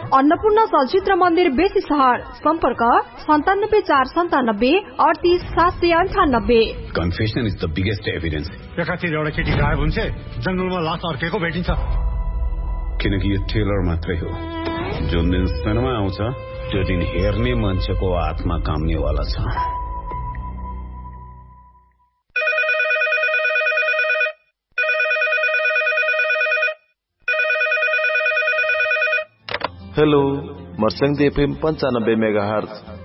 अन्नपूर्ण चलचित्र मन्दिर बेसी सहर सम्पर्क 97 497 38 798। Confession is the biggest evidence. एकातिर एउटा केटी गायब हुन्छ, जंगलमा लास अर्केको भेटिन्छ। किनकि यो ट्रेलर मात्रै हो। जुन दिन सिनेमा आउँछ त्यो दिन हेर्ने मान्छेको आत्मा काम्नेवाला छ। Hello, मर्संग FM 95 megahertz